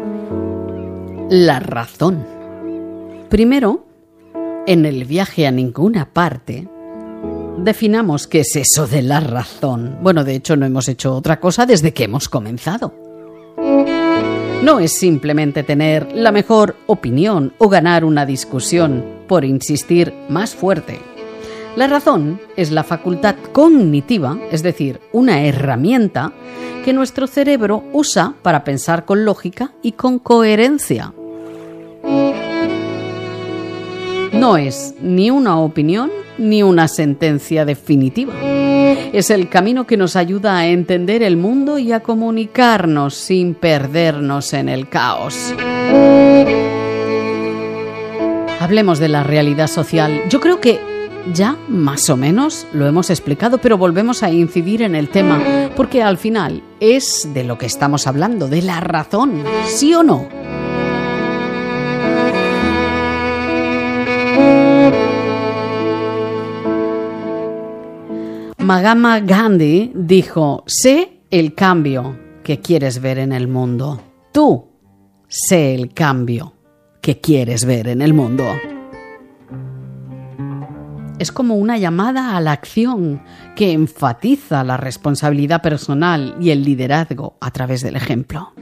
La razón. Primero, en el viaje a ninguna parte, definamos qué es eso de la razón. Bueno, de hecho no hemos hecho otra cosa desde que hemos comenzado. No es simplemente tener la mejor opinión o ganar una discusión por insistir más fuerte. La razón es la facultad cognitiva, es decir, una herramienta que nuestro cerebro usa para pensar con lógica y con coherencia. No es ni una opinión ni una sentencia definitiva. Es el camino que nos ayuda a entender el mundo y a comunicarnos sin perdernos en el caos. Hablemos de la realidad social. Yo creo que ya más o menos lo hemos explicado, pero volvemos a incidir en el tema, porque al final es de lo que estamos hablando, de la razón, ¿sí o no? Mahatma Gandhi dijo: sé el cambio que quieres ver en el mundo. Tú, sé el cambio que quieres ver en el mundo. Es como una llamada a la acción que enfatiza la responsabilidad personal y el liderazgo a través del ejemplo.